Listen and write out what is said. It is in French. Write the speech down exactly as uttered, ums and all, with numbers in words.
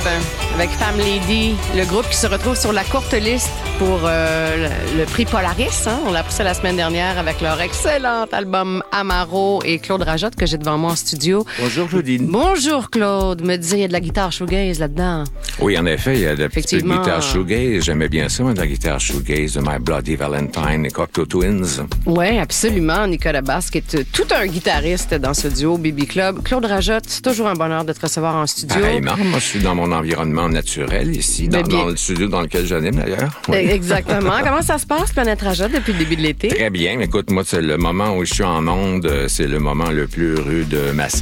avec Fam Lady, le groupe qui se retrouve sur la courte liste pour euh, le, le prix Polaris. Hein? On l'a appris ça la semaine dernière avec leur excellent album Amaro et Claude Rajotte que j'ai devant moi en studio. Bonjour Claudine. Bonjour Claude. Me disait, il y a de la guitare shoegaze là-dedans. Oui, en effet, il y a de la petite guitare shoegaze. J'aimais bien ça, de la guitare shoegaze de My Bloody Valentine et Cocteau Twins. Oui, absolument. Nicolas Basque est tout un guitariste dans ce duo B B Club. Claude Rajotte, c'est toujours un bonheur de te recevoir en studio. Pareillement. Moi, je suis dans mon environnement naturel ici, dans, dans le studio dans lequel j'anime d'ailleurs. Oui. Exactement. Comment ça se passe, Planète Rajotte, depuis le début de l'été? Très bien. Écoute, moi, c'est le moment où je suis en onde, c'est le moment le plus rude de ma semaine.